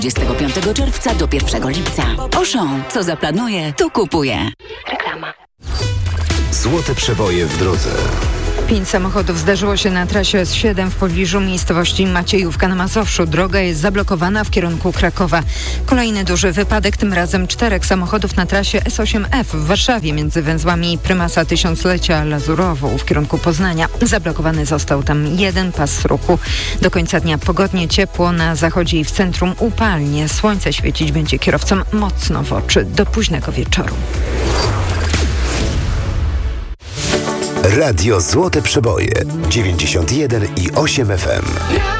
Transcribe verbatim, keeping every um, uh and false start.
dwudziestego piątego czerwca do pierwszego lipca. Auchan, co zaplanuje, to kupuje. Reklama. Złote przeboje w drodze. Pięć samochodów zdarzyło się na trasie S siedem w pobliżu miejscowości Maciejówka na Mazowszu. Droga jest zablokowana w kierunku Krakowa. Kolejny duży wypadek, tym razem czterech samochodów na trasie S osiem F w Warszawie między węzłami Prymasa Tysiąclecia a Lazurową w kierunku Poznania. Zablokowany został tam jeden pas ruchu. Do końca dnia pogodnie, ciepło, na zachodzie i w centrum upalnie. Słońce świecić będzie kierowcom mocno w oczy do późnego wieczoru. Radio Złote Przeboje dziewięćdziesiąt jeden i osiem F M.